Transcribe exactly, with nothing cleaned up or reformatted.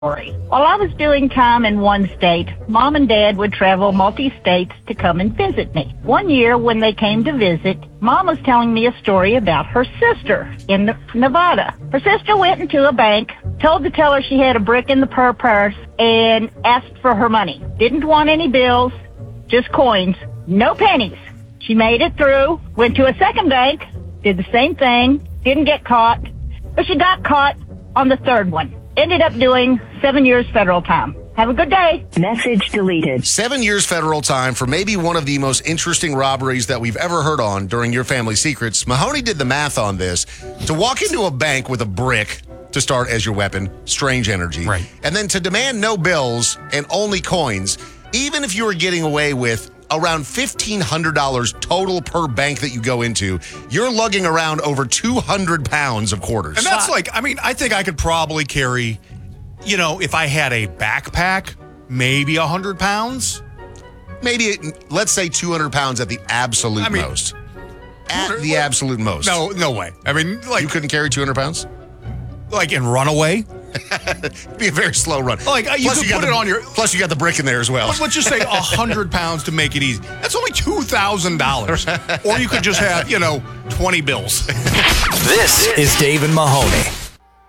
While I was doing time in one state, Mom and Dad would travel multi-states to come and visit me. One year when they came to visit, Mom was telling me a story about her sister in Nevada. Her sister went into a bank, told the teller she had a brick in the per purse, and asked for her money. Didn't want any bills, just coins, no pennies. She made it through, went to a second bank, did the same thing, didn't get caught, but she got caught on the third one. Ended up doing seven years federal time. Have a good day. Message deleted. Seven years federal time for maybe one of the most interesting robberies that we've ever heard on during Your Family Secrets. Mahoney did the math on this. To walk into a bank with a brick to start as your weapon, strange energy. Right. And then to demand no bills and only coins, even if you were getting away with around fifteen hundred dollars total per bank that you go into, you're lugging around over two hundred pounds of quarters. And that's like, I mean, I think I could probably carry, you know, if I had a backpack, maybe one hundred pounds. Maybe, let's say two hundred pounds at the absolute I mean, most. At the absolute most. No, no way. I mean, like. You couldn't carry two hundred pounds? Like in Runaway? It'd be a very slow run. Like, you plus could you put the, it on your. Plus, you got the brick in there as well. Let's just say one hundred pounds to make it easy. That's only two thousand dollars. Or you could just have, you know, twenty bills. This is Dave and Mahoney.